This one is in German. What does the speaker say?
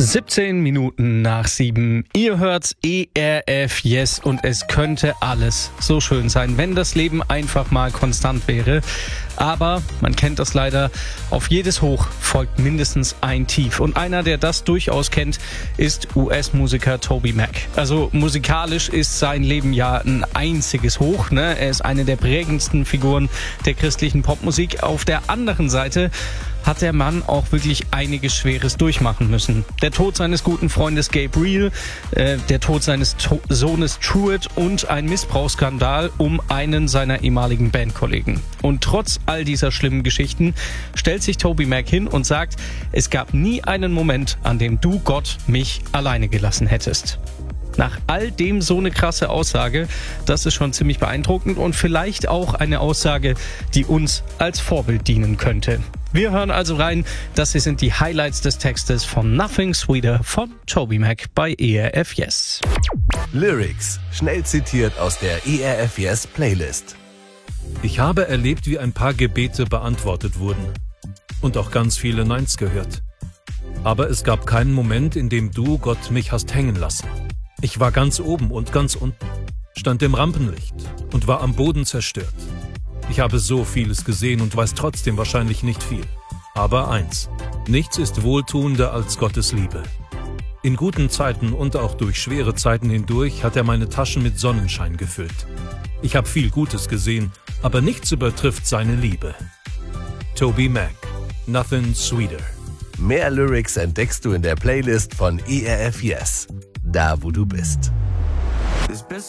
17 Minuten nach 7. Ihr hört ERF Yes und es könnte alles so schön sein, wenn das Leben einfach mal konstant wäre. Aber man kennt das leider, auf jedes Hoch folgt mindestens ein Tief. Und einer, der das durchaus kennt, ist US-Musiker TobyMac. Also musikalisch ist sein Leben ja ein einziges Hoch, ne? Er ist eine der prägendsten Figuren der christlichen Popmusik. Auf der anderen Seite hat der Mann auch wirklich einiges Schweres durchmachen müssen. Der Tod seines guten Freundes Gabriel, der Tod seines Sohnes Truett und ein Missbrauchsskandal um einen seiner ehemaligen Bandkollegen. Und trotz all dieser schlimmen Geschichten stellt sich TobyMac hin und sagt, es gab nie einen Moment, an dem du, Gott, mich alleine gelassen hättest. Nach all dem so eine krasse Aussage, das ist schon ziemlich beeindruckend und vielleicht auch eine Aussage, die uns als Vorbild dienen könnte. Wir hören also rein, das hier sind die Highlights des Textes von Nothing Sweeter von TobyMac bei ERF Yes. Lyrics, schnell zitiert aus der ERF Yes Playlist. Ich habe erlebt, wie ein paar Gebete beantwortet wurden und auch ganz viele Neins gehört. Aber es gab keinen Moment, in dem du, Gott, mich hast hängen lassen. Ich war ganz oben und ganz unten, stand im Rampenlicht und war am Boden zerstört. Ich habe so vieles gesehen und weiß trotzdem wahrscheinlich nicht viel. Aber eins, nichts ist wohltuender als Gottes Liebe. In guten Zeiten und auch durch schwere Zeiten hindurch hat er meine Taschen mit Sonnenschein gefüllt. Ich habe viel Gutes gesehen, aber nichts übertrifft seine Liebe. TobyMac, Nothing Sweeter. Mehr Lyrics entdeckst du in der Playlist von ERF Yes, da wo du bist. It's been so